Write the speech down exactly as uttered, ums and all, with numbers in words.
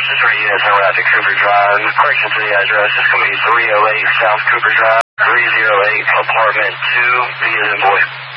Just for units en route to Cooper Drive. Correction to the address. It's going to be three oh eight South Cooper Drive, three oh eight apartment two, B as in boy.